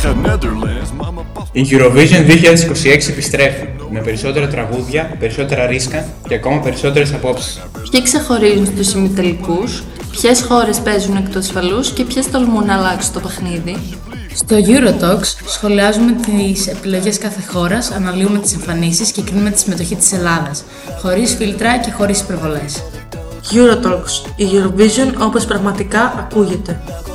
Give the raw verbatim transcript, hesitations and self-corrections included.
Η Eurovision δύο χιλιάδες είκοσι έξι επιστρέφει με περισσότερα τραγούδια, περισσότερα ρίσκα και ακόμα περισσότερες απόψεις. Ποιοι ξεχωρίζουν στους ημιτελικούς, ποιες χώρες παίζουν εκ του ασφαλούς και ποιες τολμούν να αλλάξουν το παιχνίδι. Στο Eurotalks σχολιάζουμε τις επιλογές κάθε χώρας, αναλύουμε τις εμφανίσεις και κρίνουμε τη συμμετοχή της Ελλάδας, χωρίς φίλτρα και χωρίς υπερβολές. Eurotalks, η Eurovision όπως πραγματικά ακούγεται.